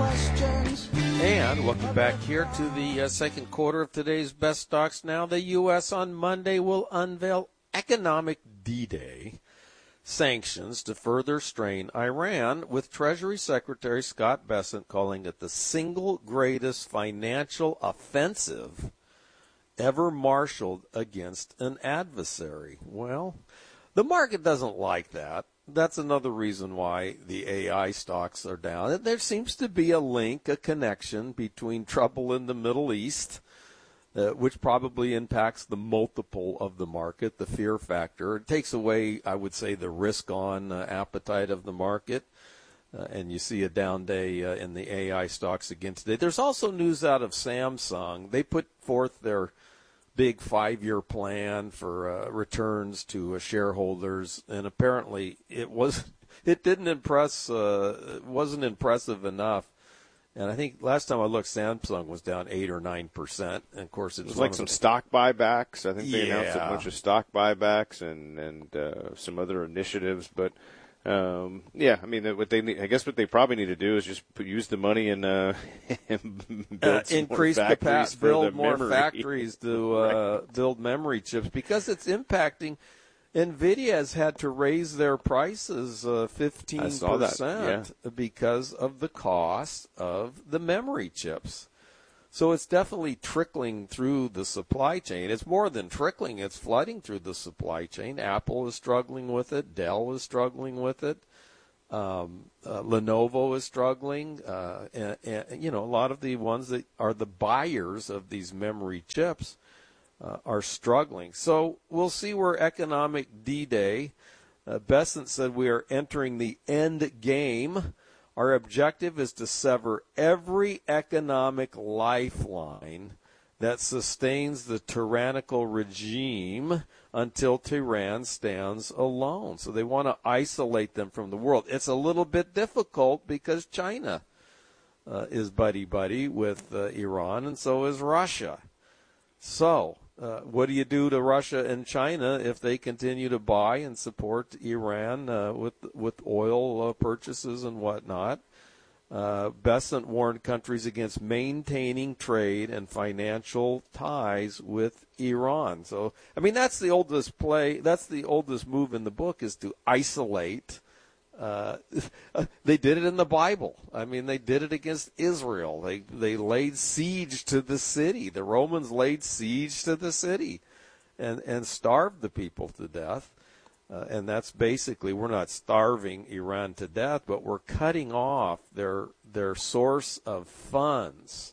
questions. And welcome back here to the second quarter of today's Best Stocks Now. The U.S. on Monday will unveil economic D-Day sanctions to further strain Iran, with Treasury Secretary Scott Bessent calling it the single greatest financial offensive ever marshaled against an adversary. Well, the market doesn't like that. That's another reason why the AI stocks are down. There seems to be a link, a connection between trouble in the Middle East, which probably impacts the multiple of the market, the fear factor. It takes away, I would say, the risk-on appetite of the market. And you see a down day in the AI stocks again today. There's also news out of Samsung. They put forth their big 5-year plan for returns to shareholders, and apparently it didn't impress. It wasn't impressive enough. And I think last time I looked, Samsung was down 8 or 9%. And of course, it was like some stock buybacks. I think they announced a bunch of stock buybacks and some other initiatives, but. I mean, I guess what they probably need to do is just use the money and build increase capacity, build more factories to build memory chips, because it's impacting. NVIDIA has had to raise their prices 15% because of the cost of the memory chips. So it's definitely trickling through the supply chain. It's more than trickling. It's flooding through the supply chain. Apple is struggling with it. Dell is struggling with it. Lenovo is struggling. And, a lot of the ones that are the buyers of these memory chips are struggling. So we'll see where economic D-Day. Bessent said we are entering the end game. Our objective is to sever every economic lifeline that sustains the tyrannical regime until Tehran stands alone. So they want to isolate them from the world. It's a little bit difficult because China is buddy-buddy with Iran, and so is Russia. So what do you do to Russia and China if they continue to buy and support Iran with oil purchases and whatnot? Bessent warned countries against maintaining trade and financial ties with Iran. So, I mean, that's the oldest play. That's the oldest move in the book, is to isolate. They did it in the Bible. I mean, they did it against Israel. They laid siege to the city. The Romans laid siege to the city and starved the people to death. And that's basically, we're not starving Iran to death, but we're cutting off their source of funds.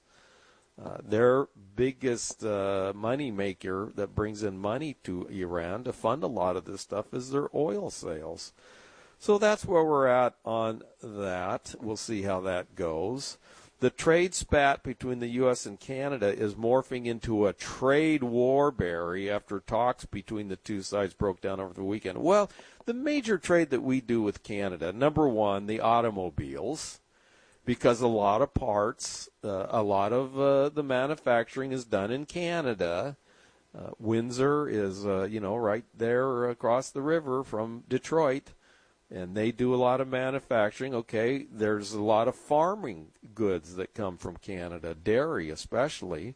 Their biggest money maker that brings in money to Iran to fund a lot of this stuff is their oil sales. So that's where we're at on that. We'll see how that goes. The trade spat between the U.S. and Canada is morphing into a trade war, Barry, after talks between the two sides broke down over the weekend. Well, the major trade that we do with Canada, number one, the automobiles, because a lot of parts, a lot of the manufacturing is done in Canada. Windsor is, right there across the river from Detroit. And they do a lot of manufacturing. Okay, there's a lot of farming goods that come from Canada, dairy especially.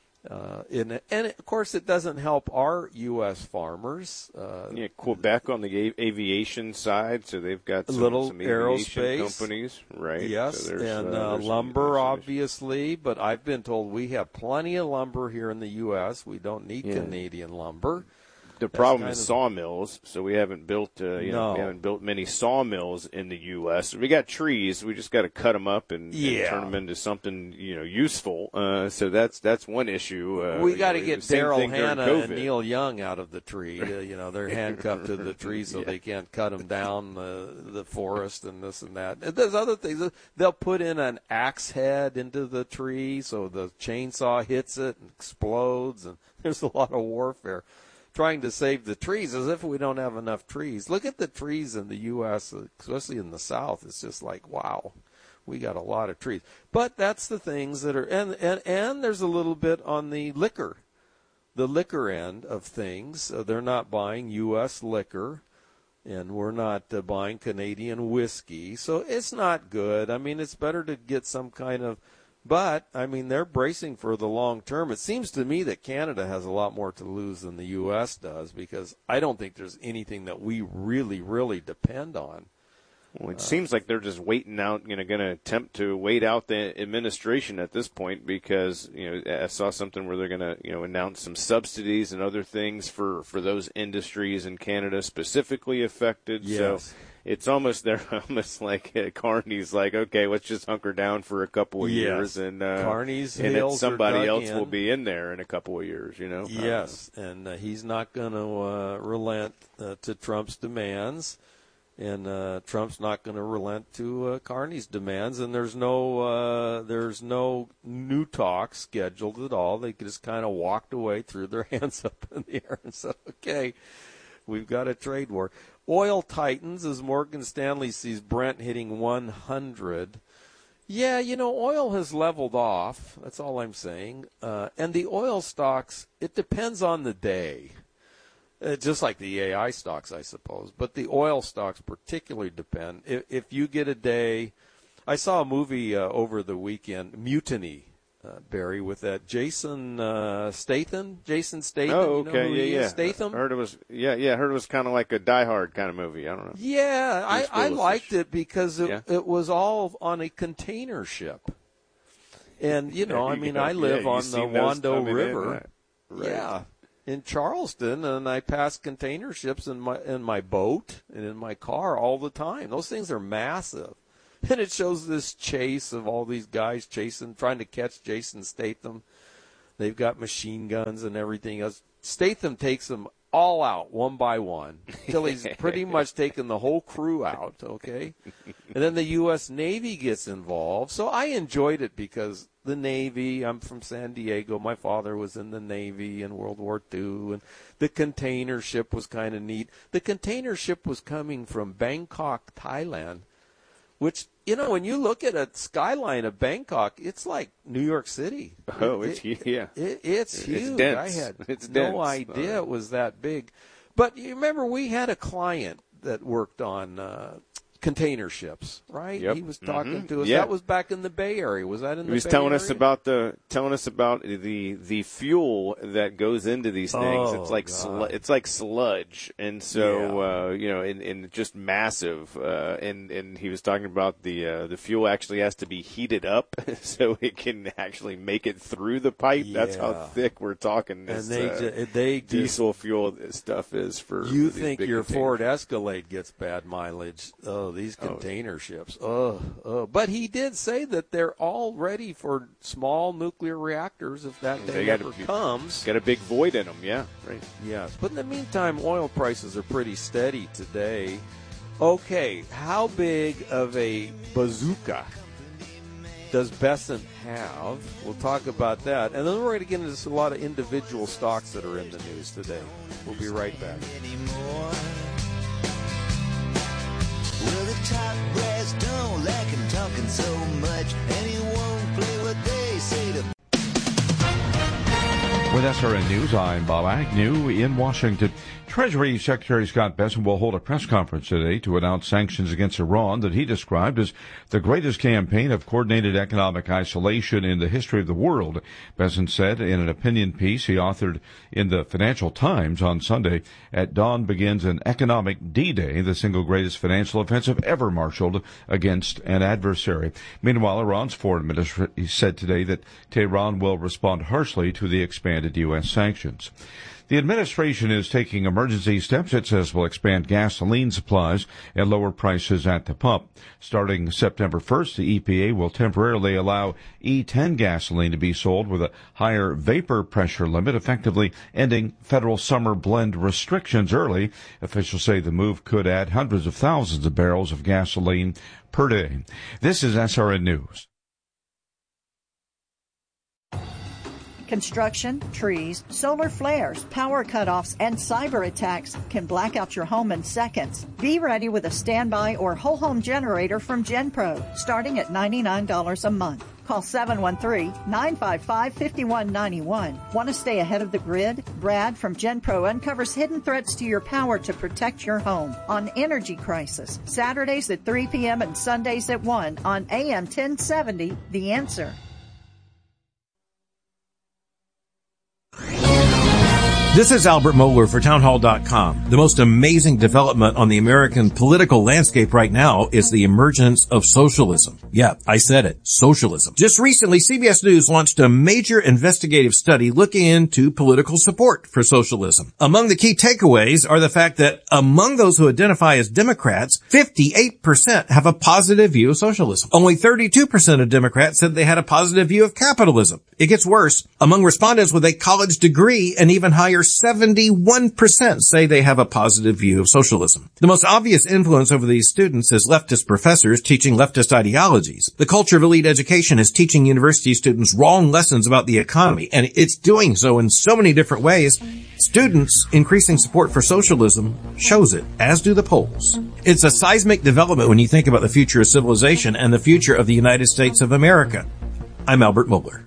And of course, it doesn't help our U.S. farmers. Quebec on the aviation side, so they've got some aviation aerospace companies, right? Yes, so and lumber, obviously. But I've been told we have plenty of lumber here in the U.S. We don't need Canadian lumber. The problem is sawmills, so we haven't built, we haven't built many sawmills in the U.S. We got trees, we just got to cut them up and turn them into something, useful. So that's one issue. We got to get Daryl Hannah and Neil Young out of the tree. They're handcuffed to the tree, so they can't cut them down the forest and this and that. And there's other things. They'll put in an axe head into the tree, so the chainsaw hits it and explodes, and there's a lot of warfare trying to save the trees, as if we don't have enough trees. Look at the trees in the U.S., especially in the South. It's just like, wow, we got a lot of trees. But that's the things that are, and there's a little bit on the liquor end of things. They're not buying U.S. liquor. And we're not buying Canadian whiskey. So it's not good. I mean, it's better to get some kind of, but, I mean, they're bracing for the long term. It seems to me that Canada has a lot more to lose than the U.S. does, because I don't think there's anything that we really, really depend on. Well, it seems like they're just waiting out, going to attempt to wait out the administration at this point, because, I saw something where they're going to, announce some subsidies and other things for those industries in Canada specifically affected. Yes. So it's they're almost like Carney's like, okay, let's just hunker down for a couple of years, and Carney's and then somebody else in. will be in there in a couple of years, Yes, and he's not going to relent to Trump's demands. And Trump's not going to relent to Carney's demands, and there's no new talks scheduled at all. They just kind of walked away, threw their hands up in the air, and said, "Okay, we've got a trade war." Oil tightens as Morgan Stanley sees Brent hitting 100. Yeah, oil has leveled off. That's all I'm saying. And the oil stocks, it depends on the day. Just like the AI stocks, I suppose. But the oil stocks particularly depend. If you get a day, I saw a movie over the weekend, Mutiny, Barry, with that Jason Statham. Jason Statham. Oh, okay, yeah. Statham. I heard it was kind of like a Die Hard kind of movie. I don't know. Yeah, I liked it because it was all on a container ship. And I live on the Wando River. Right. Yeah. In Charleston, and I pass container ships in my boat and in my car all the time. Those things are massive. And it shows this chase of all these guys trying to catch Jason Statham. They've got machine guns and everything else. Statham takes them all out one by one until he's pretty much taken the whole crew out, okay? And then the U.S. Navy gets involved. So I enjoyed it because the Navy, I'm from San Diego. My father was in the Navy in World War II, and the container ship was kind of neat. The container ship was coming from Bangkok, Thailand, which, when you look at a skyline of Bangkok, it's like New York City. Oh, it's huge. It's huge. It's dense. I had it's no dense. idea it was that big. But you remember we had a client that worked on container ships, right? Yep. He was talking to us. Yeah. That was back in the Bay Area. Was that in the Bay Area? He was telling us about the fuel that goes into these things. Oh, it's like sludge, and so and just massive. And he was talking about the fuel actually has to be heated up so it can actually make it through the pipe. Yeah. That's how thick we're talking. This, and they diesel fuel stuff is for. You these think big your containers. Ford Escalade gets bad mileage? Oh, these container ships. But he did say that they're all ready for small nuclear reactors if that day ever comes. Got a big void in them, yeah. Right. Yes. But in the meantime, oil prices are pretty steady today. Okay, how big of a bazooka does Bessent have? We'll talk about that. And then we're going to get into a lot of individual stocks that are in the news today. We'll be right back. Well, the top brass don't like him talking so much, and he won't play what they say to. With SRN News, I'm Bob Agnew in Washington. Treasury Secretary Scott Bessent will hold a press conference today to announce sanctions against Iran that he described as the greatest campaign of coordinated economic isolation in the history of the world. Bessent said in an opinion piece he authored in the Financial Times on Sunday, "At dawn begins an economic D-Day, the single greatest financial offensive ever marshaled against an adversary." Meanwhile, Iran's foreign minister said today that Tehran will respond harshly to the expanded U.S. sanctions. The administration is taking emergency steps it says will expand gasoline supplies and lower prices at the pump. Starting September 1st, the EPA will temporarily allow E10 gasoline to be sold with a higher vapor pressure limit, effectively ending federal summer blend restrictions early. Officials say the move could add hundreds of thousands of barrels of gasoline per day. This is SRN News. Construction, trees, solar flares, power cutoffs, and cyber attacks can black out your home in seconds. Be ready with a standby or whole home generator from GenPro, starting at $99 a month. Call 713-955-5191. Want to stay ahead of the grid? Brad from GenPro uncovers hidden threats to your power to protect your home on Energy Crisis, Saturdays at 3 p.m. and Sundays at 1 on AM 1070, The Answer. This is Albert Mohler for townhall.com. The most amazing development on the American political landscape right now is the emergence of socialism. Yeah, I said it. Socialism. Just recently, CBS News launched a major investigative study looking into political support for socialism. Among the key takeaways are the fact that among those who identify as Democrats, 58% have a positive view of socialism. Only 32% of Democrats said they had a positive view of capitalism. It gets worse. Among respondents with a college degree, an even higher 71% say they have a positive view of socialism. The most obvious influence over these students is leftist professors teaching leftist ideologies. The culture of elite education is teaching university students wrong lessons about the economy, and it's doing so in so many different ways. Students increasing support for socialism shows it, as do the polls. It's a seismic development when you think about the future of civilization and the future of the United States of America. I'm Albert Mohler.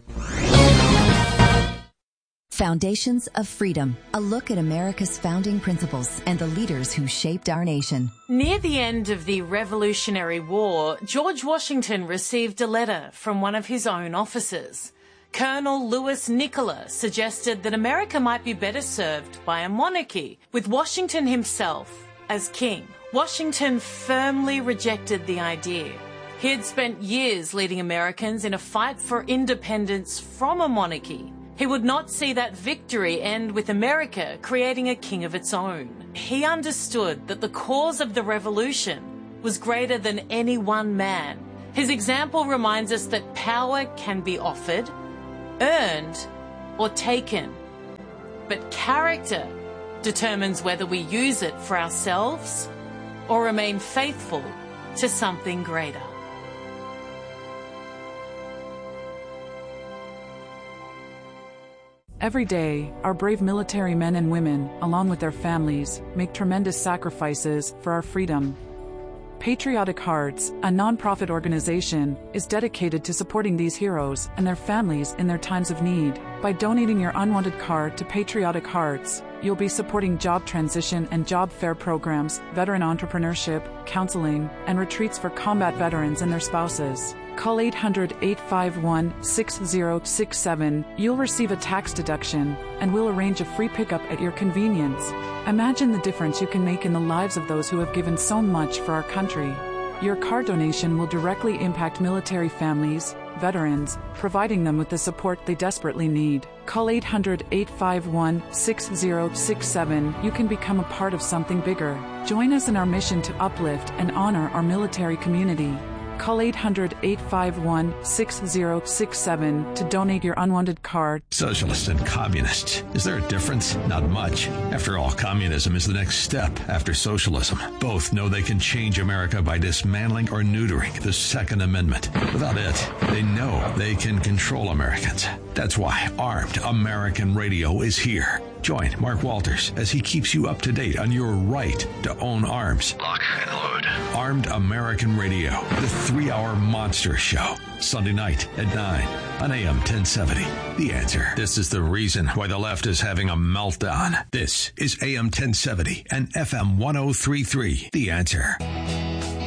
Foundations of Freedom, a look at America's founding principles and the leaders who shaped our nation. Near the end of the Revolutionary War, George Washington received a letter from one of his own officers. Colonel Louis Nicola suggested that America might be better served by a monarchy, with Washington himself as king. Washington firmly rejected the idea. He had spent years leading Americans in a fight for independence from a monarchy. He would not see that victory end with America creating a king of its own. He understood that the cause of the revolution was greater than any one man. His example reminds us that power can be offered, earned, or taken. But character determines whether we use it for ourselves or remain faithful to something greater. Every day, our brave military men and women, along with their families, make tremendous sacrifices for our freedom. Patriotic Hearts, a non-profit organization, is dedicated to supporting these heroes and their families in their times of need. By donating your unwanted card to Patriotic Hearts, you'll be supporting job transition and job fair programs, veteran entrepreneurship, counseling, and retreats for combat veterans and their spouses. Call 800-851-6067. You'll receive a tax deduction, and we'll arrange a free pickup at your convenience. Imagine the difference you can make in the lives of those who have given so much for our country. Your card donation will directly impact military families, veterans, providing them with the support they desperately need. Call 800-851-6067. You can become a part of something bigger. Join us in our mission to uplift and honor our military community. Call 800-851-6067 to donate your unwanted card. Socialist and communist. Is there a difference? Not much. After all, communism is the next step after socialism. Both know they can change America by dismantling or neutering the Second Amendment. Without it, they know they can control Americans. That's why Armed American Radio is here. Join Mark Walters as he keeps you up to date on your right to own arms. Lock and load. Armed American Radio, the 3-hour monster show. Sunday night at 9 on AM 1070. The Answer. This is the reason why the left is having a meltdown. This is AM 1070 and FM 1033. The Answer.